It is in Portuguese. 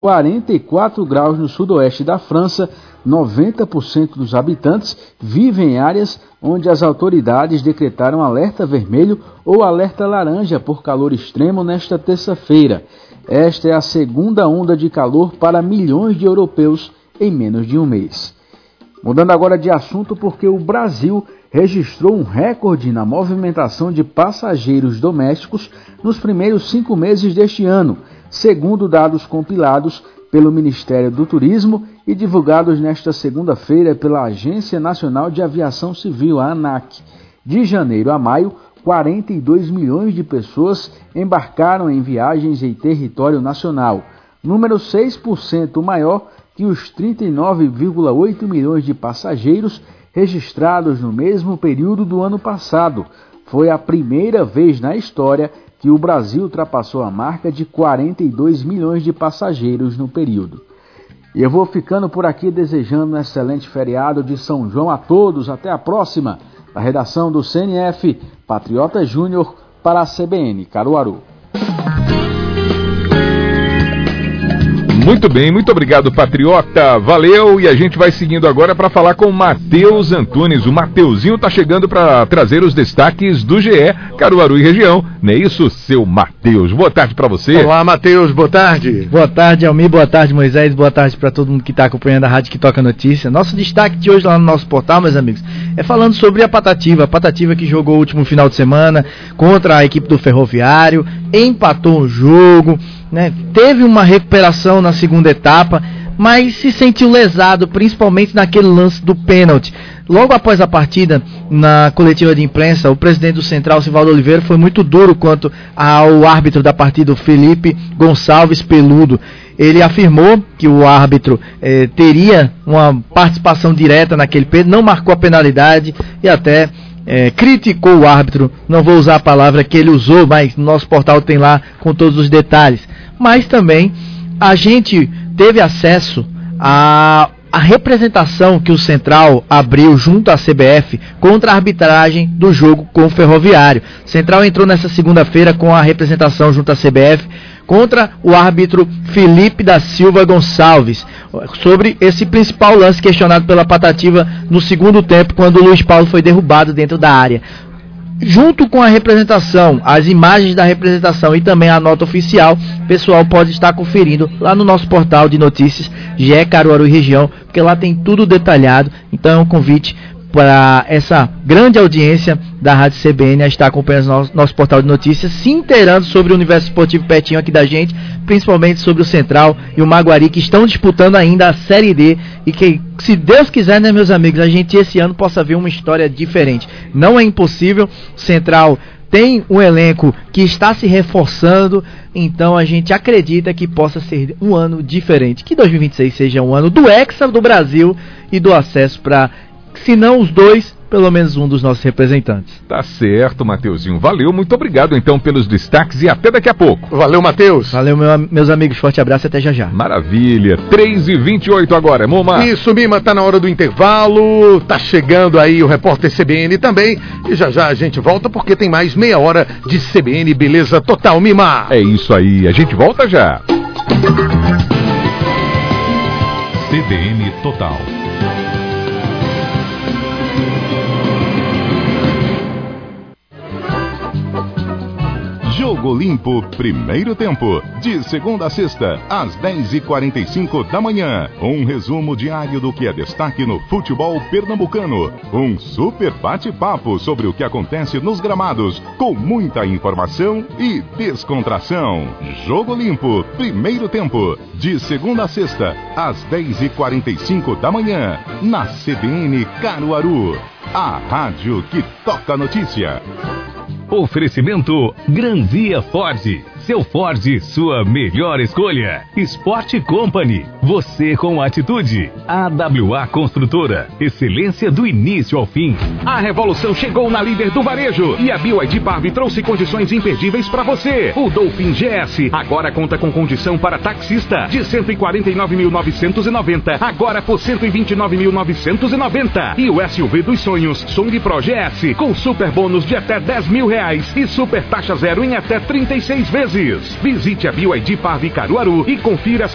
44 graus no sudoeste da França. 90% dos habitantes vivem em áreas onde as autoridades decretaram alerta vermelho ou alerta laranja por calor extremo nesta terça-feira. Esta é a segunda onda de calor para milhões de europeus em menos de um mês. Mudando agora de assunto, porque o Brasil registrou um recorde na movimentação de passageiros domésticos nos primeiros 5 meses deste ano, segundo dados compilados pelo Ministério do Turismo e divulgados nesta segunda-feira pela Agência Nacional de Aviação Civil, a ANAC. De janeiro a maio, 42 milhões de pessoas embarcaram em viagens em território nacional, número 6% maior que os 39,8 milhões de passageiros registrados no mesmo período do ano passado. Foi a primeira vez na história que o Brasil ultrapassou a marca de 42 milhões de passageiros no período. E eu vou ficando por aqui desejando um excelente feriado de São João a todos. Até a próxima. Da redação do CNF, Patriota Júnior para a CBN Caruaru. Muito bem, muito obrigado, Patriota, valeu, e a gente vai seguindo agora para falar com o Matheus Antunes. O Mateuzinho tá chegando para trazer os destaques do GE Caruaru e região, não é isso, seu Matheus? Boa tarde para você. Olá, Matheus, boa tarde. Boa tarde, Almir, boa tarde, Moisés, boa tarde para todo mundo que está acompanhando a Rádio que Toca Notícia. Nosso destaque de hoje lá no nosso portal, meus amigos, é falando sobre a Patativa que jogou o último final de semana contra a equipe do Ferroviário, empatou o jogo, né? Teve uma recuperação na segunda etapa, mas se sentiu lesado, principalmente naquele lance do pênalti. Logo após a partida, na coletiva de imprensa, o presidente do Central, Sivaldo Oliveira, foi muito duro quanto ao árbitro da partida, o Felipe Gonçalves Peludo. Ele afirmou que o árbitro teria uma participação direta naquele pênalti, não marcou a penalidade e até criticou o árbitro. Não vou usar a palavra que ele usou, mas no nosso portal tem lá com todos os detalhes. Mas também a gente teve acesso à representação que o Central abriu junto à CBF contra a arbitragem do jogo com o Ferroviário. O Central entrou nessa segunda-feira com a representação junto à CBF contra o árbitro Felipe da Silva Gonçalves, sobre esse principal lance questionado pela Patativa no segundo tempo, quando o Luiz Paulo foi derrubado dentro da área. Junto com a representação, as imagens da representação e também a nota oficial, o pessoal pode estar conferindo lá no nosso portal de notícias, GE Caruaru e região, porque lá tem tudo detalhado. Então é um convite para essa grande audiência da Rádio CBN a estar acompanhando nosso portal de notícias, se inteirando sobre o universo esportivo pertinho aqui da gente, principalmente sobre o Central e o Maguari, que estão disputando ainda a Série D, e que, se Deus quiser, né, meus amigos, a gente esse ano possa ver uma história diferente. Não é impossível. O Central tem um elenco que está se reforçando, então a gente acredita que possa ser um ano diferente, que 2026 seja um ano do Hexa do Brasil e do acesso para, se não os dois, pelo menos um dos nossos representantes. Tá certo, Mateuzinho. Valeu, muito obrigado então pelos destaques e até daqui a pouco. Valeu, Matheus. Valeu, meus amigos. Forte abraço e até já já. Maravilha. 3h28 agora, Moma. Isso, Mima, tá na hora do intervalo. Tá chegando aí o repórter CBN também. E já já a gente volta porque tem mais meia hora de CBN Beleza Total, Mima. É isso aí. A gente volta já. CBN Total. Jogo Limpo, primeiro tempo, de segunda a sexta, às 10h45 da manhã. Um resumo diário do que é destaque no futebol pernambucano. Um super bate-papo sobre o que acontece nos gramados, com muita informação e descontração. Jogo Limpo, primeiro tempo, de segunda a sexta, às 10h45 da manhã, na CBN Caruaru. A rádio que toca a notícia. Oferecimento Granvia Ford. Seu Ford, sua melhor escolha. Sport Company, você com atitude. AWA Construtora, excelência do início ao fim. A revolução chegou na líder do varejo e a BYD Barbie trouxe condições imperdíveis para você. O Dolphin GS agora conta com condição para taxista de 149.990, agora por 129.990. E o SUV dos sonhos, Song Pro GS, com super bônus de até R$10.000 e super taxa zero em até 36 vezes. Visite a BYD Barbie Caruaru e confira as